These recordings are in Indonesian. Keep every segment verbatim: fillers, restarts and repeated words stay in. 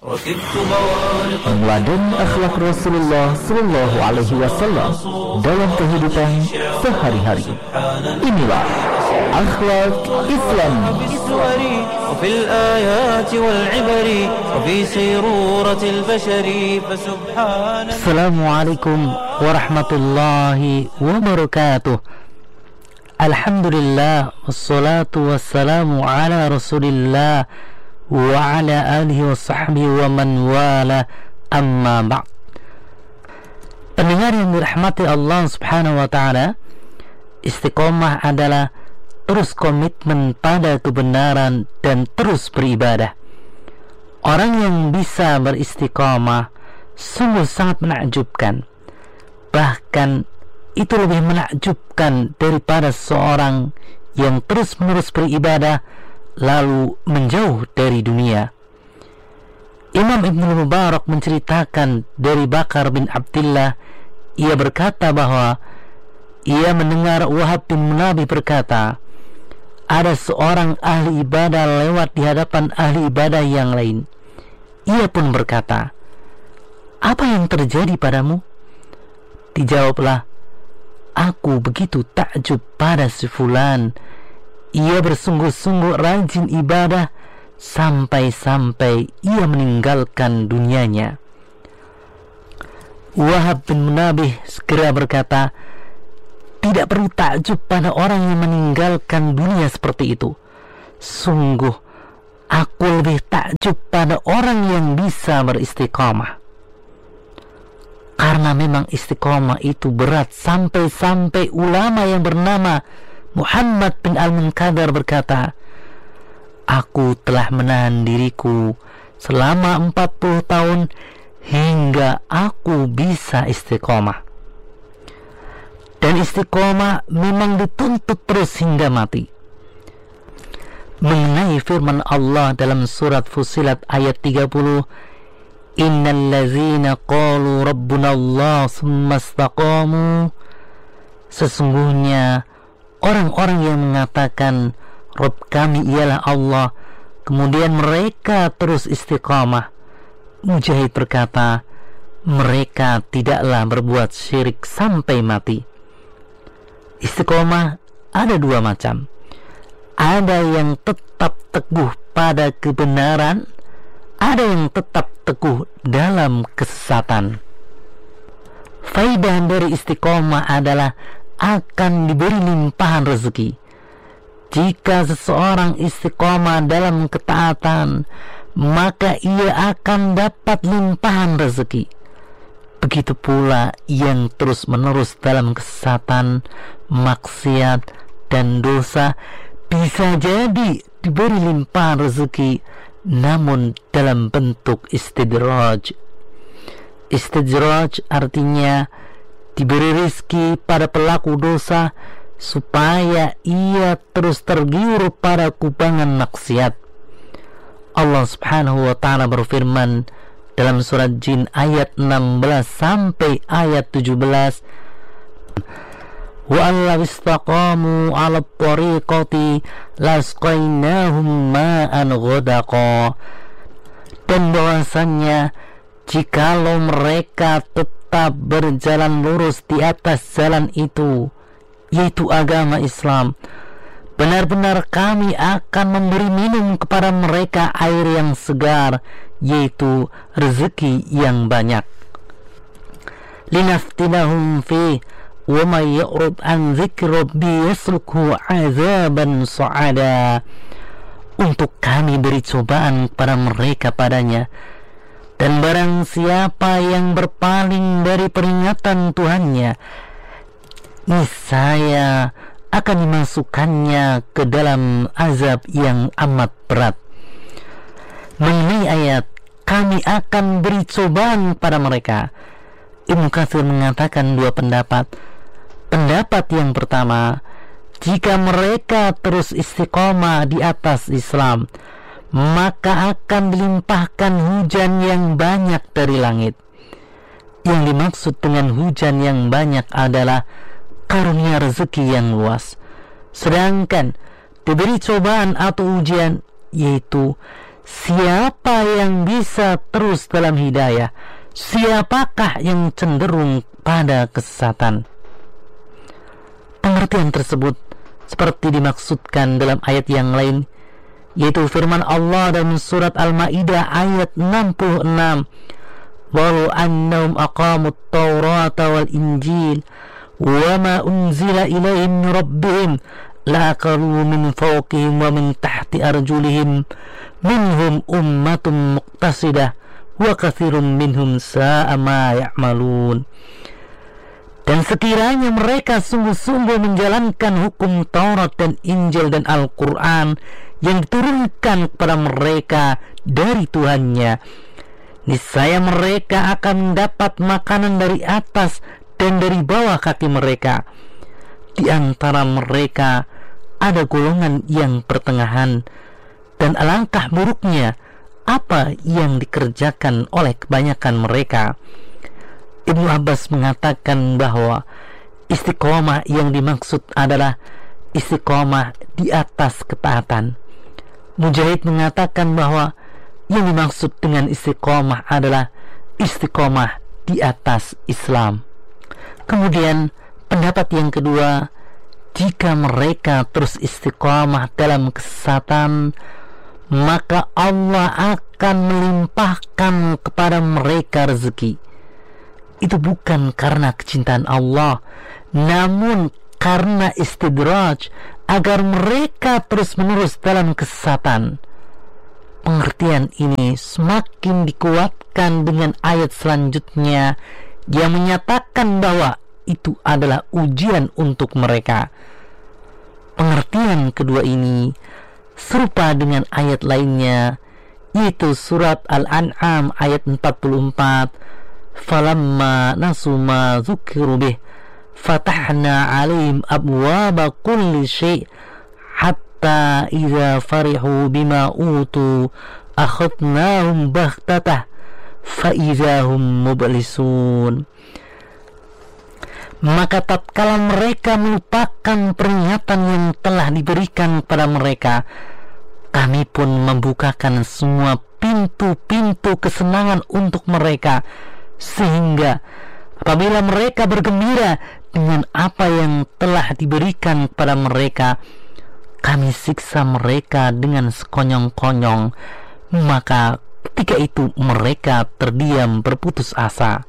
Teladan akhlak Rasulullah Sallallahu Alaihi Wasallam dalam kehidupan sehari-hari. Inilah akhlak Islam. Assalamualaikum warahmatullahi wabarakatuh. Alhamdulillah, wassalatu wassalamu ala Rasulillah wa ala alihi wa sahbihi wa man wala, amma ba'd. Pendengar yang dirahmati Allah subhanahu wa ta'ala, istiqomah adalah terus komitmen pada kebenaran dan terus beribadah. Orang yang bisa beristiqomah sungguh sangat menakjubkan. Bahkan itu lebih menakjubkan daripada seorang yang terus menerus beribadah lalu menjauh dari dunia. Imam Ibnu Mubarak menceritakan dari Bakar bin Abdullah, ia berkata bahwa ia mendengar Wahab bin Munabih berkata, ada seorang ahli ibadah lewat di hadapan ahli ibadah yang lain. Ia pun berkata, apa yang terjadi padamu? Dijawablah, aku begitu takjub pada si fulan. Ia bersungguh-sungguh rajin ibadah sampai-sampai ia meninggalkan dunianya. Wahab bin Munabih segera berkata, tidak perlu takjub pada orang yang meninggalkan dunia seperti itu. Sungguh aku lebih takjub pada orang yang bisa beristiqamah. Karena memang istiqamah itu berat, sampai-sampai ulama yang bernama Muhammad bin Al-Munqadhir berkata, aku telah menahan diriku selama empat puluh tahun hingga aku bisa istiqomah. Dan istiqomah memang dituntut terus hingga mati. Mengenai firman Allah dalam surat Fussilat ayat tiga puluh, innal ladzina qalu rabbuna Allah tsumma istaqamu, sesungguhnya orang-orang yang mengatakan Rabb kami ialah Allah, kemudian mereka terus istiqamah. Mujahid berkata, mereka tidaklah berbuat syirik sampai mati. Istiqamah ada dua macam. Ada yang tetap teguh pada kebenaran, ada yang tetap teguh dalam kesesatan. Faidah dari istiqamah adalah akan diberi limpahan rezeki. Jika seseorang istiqomah dalam ketaatan, maka ia akan dapat limpahan rezeki. Begitu pula yang terus menerus dalam kesesatan, maksiat dan dosa bisa jadi diberi limpahan rezeki, namun dalam bentuk istidraj. Istidraj artinya diberi rezeki pada pelaku dosa supaya ia terus tergiur pada kubangan maksiat. Allah subhanahu wa ta'ala berfirman dalam surat Jin ayat enam belas sampai ayat tujuh belas, wa allaw istaqamu 'ala at-tariqati lasqainahum ma'an ghadaqa, dan bahwasannya jikalau mereka tetap berjalan lurus di atas jalan itu, yaitu agama Islam, benar-benar kami akan memberi minum kepada mereka air yang segar, yaitu rezeki yang banyak. Linaftinahum fi wa may ya'rud an dzikri rabbi yaslukhu 'adzaban sa'ada, untuk kami beri cobaan kepada mereka padanya. Dan barang siapa yang berpaling dari peringatan Tuhannya, niscaya akan dimasukkannya ke dalam azab yang amat berat. Mengenai ayat kami akan beri cobaan pada mereka, Ibnu Katsir mengatakan dua pendapat. Pendapat yang pertama, jika mereka terus istiqomah di atas Islam, maka akan dilimpahkan hujan yang banyak dari langit. Yang dimaksud dengan hujan yang banyak adalah karunia rezeki yang luas. Sedangkan diberi cobaan atau ujian, yaitu siapa siapa yang bisa terus dalam hidayah? Siapakah yang cenderung pada kesesatan? Pengertian tersebut seperti dimaksudkan dalam ayat yang lain, yaitu firman Allah dalam surat Al-Maidah ayat enam puluh enam, walau annahum aqamut tawrata wal injil wa ma unzila ilaihim min rabbihim la'akalu min fawqihim wa min tahti arjulihim minhum ummatun muqtasidah wa katsirun minhum sa'a ma ya'malun. Dan sekiranya mereka sungguh-sungguh menjalankan hukum Taurat dan Injil dan Al-Quran yang diturunkan kepada mereka dari Tuhannya, niscaya mereka akan mendapat makanan dari atas dan dari bawah kaki mereka. Di antara mereka ada golongan yang pertengahan, dan alangkah buruknya apa yang dikerjakan oleh kebanyakan mereka. Ibnu Abbas mengatakan bahwa istiqomah yang dimaksud adalah istiqomah di atas ketaatan. Mujahid mengatakan bahwa yang dimaksud dengan istiqomah adalah istiqomah di atas Islam. Kemudian pendapat yang kedua, jika mereka terus istiqomah dalam kesesatan, maka Allah akan melimpahkan kepada mereka rezeki. Itu bukan karena kecintaan Allah, namun karena istidraj agar mereka terus-menerus dalam kesesatan. Pengertian ini semakin dikuatkan dengan ayat selanjutnya yang menyatakan bahwa itu adalah ujian untuk mereka. Pengertian kedua ini serupa dengan ayat lainnya, yaitu surat Al-An'am ayat empat puluh empat, falamma nasu ma dzukiru bih fatahna alaihim abwaba kulli syai' hatta idza farihu bima utu akhadnahum baghtatan fa idza hum mublisun. Maka tatkala mereka melupakan peringatan yang telah diberikan kepada mereka, kami pun membukakan semua pintu-pintu kesenangan untuk mereka, sehingga apabila mereka bergembira dengan apa yang telah diberikan kepada mereka, kami siksa mereka dengan sekonyong-konyong. Maka ketika itu mereka terdiam berputus asa.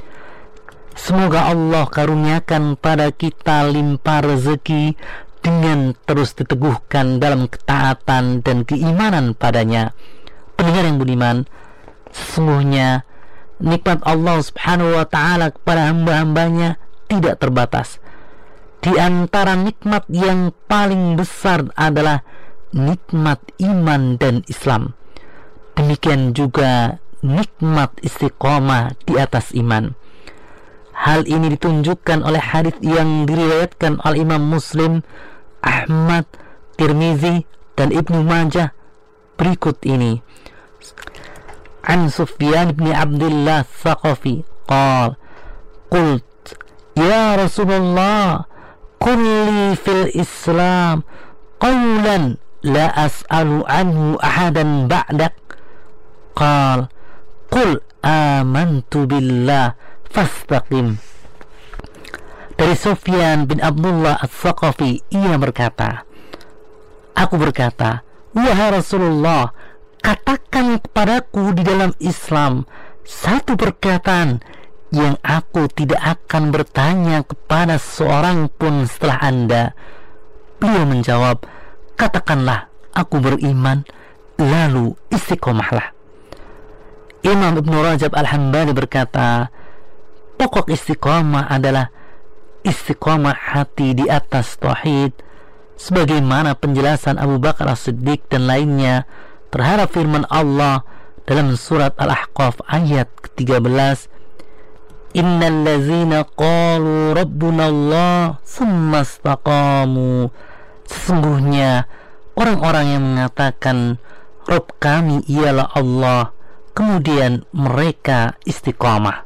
Semoga Allah karuniakan pada kita limpah rezeki dengan terus diteguhkan dalam ketaatan dan keimanan padanya. Pendengar yang budiman, sesungguhnya nikmat Allah subhanahu wa ta'ala kepada hamba-hambanya tidak terbatas. Di antara nikmat yang paling besar adalah nikmat iman dan Islam. Demikian juga nikmat istiqomah di atas iman. Hal ini ditunjukkan oleh hadis yang diriwayatkan oleh Imam Muslim, Ahmad, Tirmizi, dan Ibnu Majah berikut ini. An Sufyan bin Abdullah Tsaqafi qala qult ya Rasulullah qul li fil Islam qawlan la as'alu anhu ahadan ba'dak. Qala qul amantu billah fastaqim. Dari Sufyan bin Abdullah Ats-Tsaqafi, ia berkata, aku berkata, wahai Rasulullah, katakan kepadaku di dalam Islam satu perkataan yang aku tidak akan bertanya kepada seorang pun setelah Anda. Beliau menjawab, katakanlah aku beriman, lalu istiqomahlah. Imam Ibnu Rajab Al-Hambali berkata, pokok istiqomah adalah istiqomah hati di atas tauhid, sebagaimana penjelasan Abu Bakar As-Siddiq dan lainnya terhadap firman Allah dalam surat Al-Ahqaf ayat ke tiga belas, innal ladzina qalu rabbuna Allah tsumma istaqamu. Sesungguhnya orang-orang yang mengatakan Rabb kami ialah Allah, kemudian mereka istiqamah.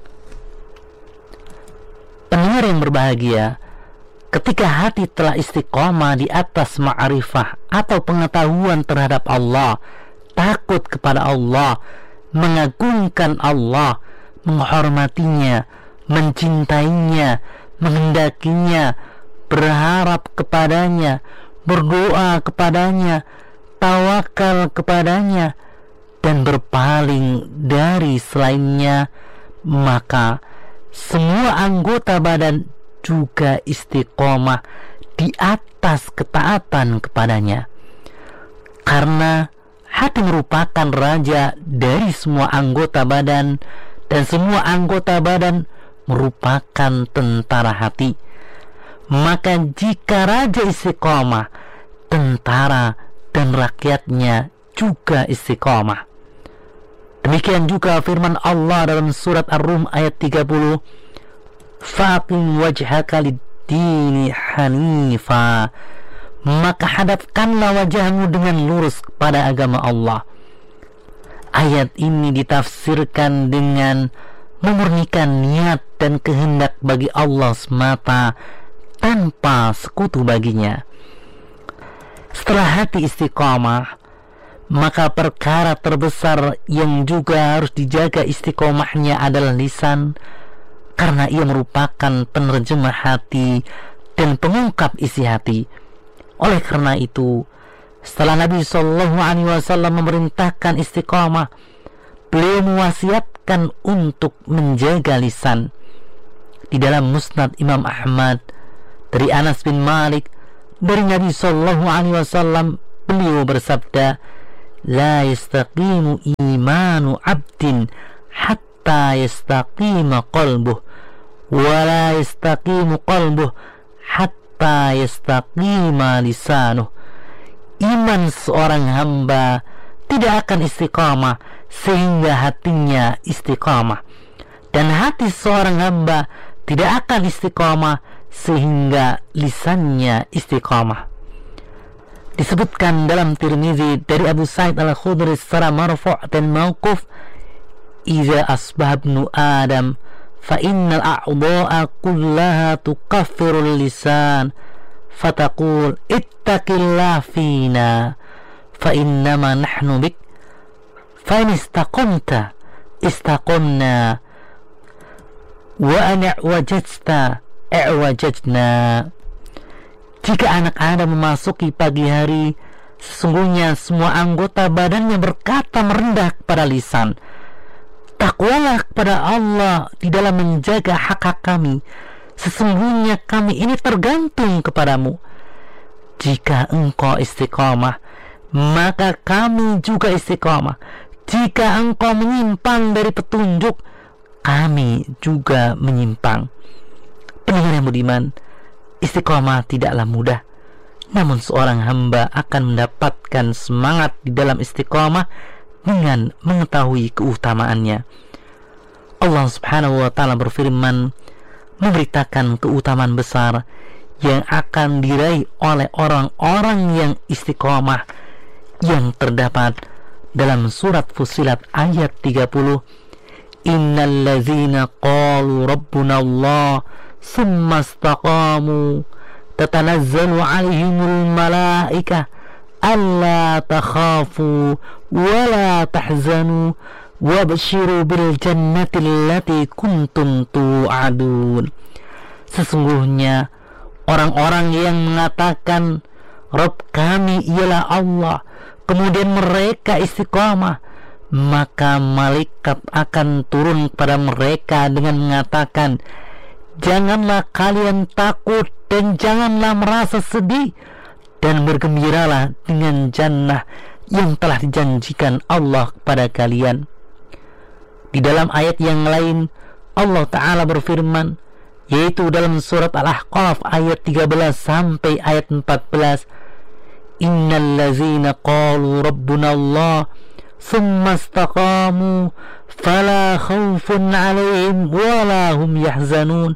Pendengar yang berbahagia, ketika hati telah istiqamah di atas ma'rifah atau pengetahuan terhadap Allah takut kepada Allah, mengagungkan Allah, menghormatinya, mencintainya, menghendakinya, berharap kepadanya, berdoa kepadanya, tawakal kepadanya, dan berpaling dari selainnya, maka semua anggota badan juga istiqomah di atas ketaatan kepadanya. Karena hati merupakan raja dari semua anggota badan, dan semua anggota badan merupakan tentara hati. Maka jika raja istiqomah, tentara dan rakyatnya juga istiqomah. Demikian juga firman Allah dalam surat Ar-Rum ayat tiga puluh, faqim wajhaka lid-dini hanifa, maka hadapkanlah wajahmu dengan lurus kepada agama Allah. Ayat ini ditafsirkan dengan memurnikan niat dan kehendak bagi Allah semata tanpa sekutu baginya. Setelah hati istiqomah, maka perkara terbesar yang juga harus dijaga istiqomahnya adalah lisan, karena ia merupakan penerjemah hati dan pengungkap isi hati. Oleh karena itu, setelah Nabi Shallallahu Alaihi Wasallam memerintahkan istiqomah, beliau mewasiatkan untuk menjaga lisan. Di dalam Musnad Imam Ahmad dari Anas bin Malik dari Nabi Shallallahu Alaihi Wasallam, beliau bersabda, la yastaqimu imanu abdin hatta yastaqima qalbuh, wa la yastaqimu qalbuh hatta yastaqima lisanuh. Iman seorang hamba tidak akan istiqamah sehingga hatinya istiqamah, dan hati seorang hamba tidak akan istiqamah sehingga lisannya istiqamah. Disebutkan dalam Tirmizi dari Abu Sa'id Al-Khudri secara marfu' dan mauquf, "Idza asbaha ibnu Adam fa innal a'dha'a kullaha tukaffiru lisan fataqul ittaqillah fina fa innama nahnu bik fa in istaqamta istaqamna wa ana wajadta i'wajadna." Jika anak Adam memasuki pagi hari, sesungguhnya semua anggota badannya berkata merendah kepada lisan, "Takwalah kepada Allah di dalam menjaga hak-hak kami. Sesungguhnya kami ini tergantung kepadamu. Jika engkau istiqamah, maka kami juga istiqamah. Jika engkau menyimpang dari petunjuk, kami juga menyimpang." Pendengar yang budiman, istiqomah tidaklah mudah, namun seorang hamba akan mendapatkan semangat di dalam istiqomah dengan mengetahui keutamaannya. Allah Subhanahu wa Ta'ala berfirman memberitakan keutamaan besar yang akan diraih oleh orang-orang yang istiqomah, yang terdapat dalam surat Fussilat ayat tiga puluh, innal ladzina qalu rabbuna Allah summa istaqamu tatanazzalu alaihimul malaikah alla takhafu wa la tahzanu wabshiru bil jannati allati kuntum tu'adun. Sesungguhnya orang-orang yang mengatakan Rabb kami ialah Allah, kemudian mereka istiqamah, maka malaikat akan turun kepada mereka dengan mengatakan, janganlah kalian takut dan janganlah merasa sedih, dan bergembiralah dengan jannah yang telah dijanjikan Allah kepada kalian. Di dalam ayat yang lain Allah Ta'ala berfirman, yaitu dalam surat Al-Ahqaf ayat tiga belas sampai ayat empat belas, innal ladzina qalu rabbuna Allah summa istaqamu fala khawfun 'alaihim wala hum yahzanun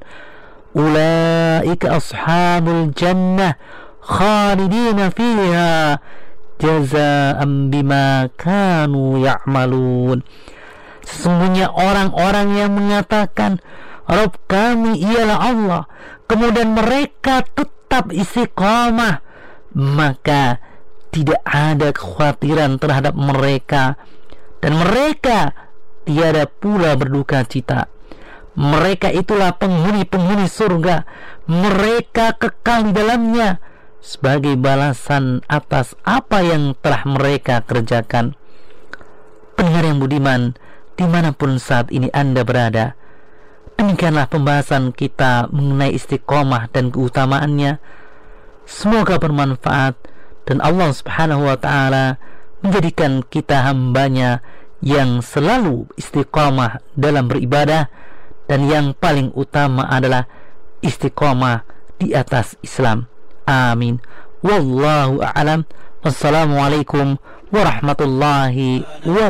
ulaika ashabul jannah khalidina fiha jazaa'an bima kanu ya'malun. Sesungguhnya orang-orang yang mengatakan Rabb kami ialah Allah, kemudian mereka tetap istiqamah, maka tidak ada kekhawatiran terhadap mereka, dan mereka tiada pula berduka cita. Mereka itulah penghuni-penghuni surga, mereka kekal di dalamnya sebagai balasan atas apa yang telah mereka kerjakan. Pendengar yang budiman, dimanapun saat ini Anda berada, demikianlah pembahasan kita mengenai istiqomah dan keutamaannya. Semoga bermanfaat dan Allah Subhanahu wa ta'ala menjadikan kita hambanya yang selalu istiqomah dalam beribadah, dan yang paling utama adalah istiqomah di atas Islam. Amin. Wallahu a'lam. Wassalamualaikum warahmatullahi wabarakatuh.